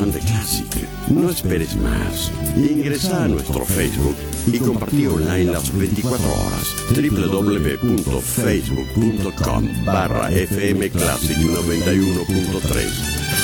fan de Classic. No esperes más. Ingresa a nuestro Facebook y compartí online las 24 horas. www.facebook.com/FM Classic 91.3.